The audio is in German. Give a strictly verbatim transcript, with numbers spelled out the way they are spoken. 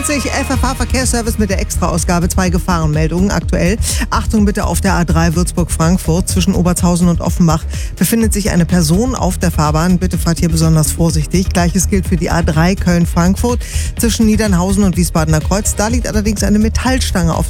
F F H-Verkehrsservice mit der Extra-Ausgabe. Zwei Gefahrenmeldungen aktuell. Achtung bitte, auf der A drei Würzburg-Frankfurt zwischen Obertshausen und Offenbach befindet sich eine Person auf der Fahrbahn. Bitte fahrt hier besonders vorsichtig. Gleiches gilt für die A drei Köln-Frankfurt zwischen Niedernhausen und Wiesbadener Kreuz. Da liegt allerdings eine Metallstange auf